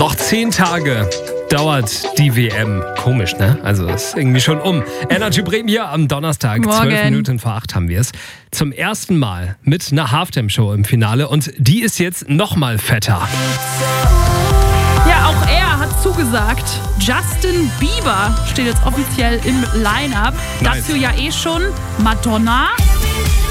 Noch 10 Tage dauert die WM. Komisch, ne? Also ist irgendwie schon um. Energy Bremen hier am Donnerstag. Morgen. 12 Minuten vor 8 haben wir es. Zum ersten Mal mit einer Halftime-Show im Finale. Und die ist jetzt noch mal fetter. Ja, auch er hat zugesagt. Justin Bieber steht jetzt offiziell im Line-Up. Nice. Dazu ja schon Madonna.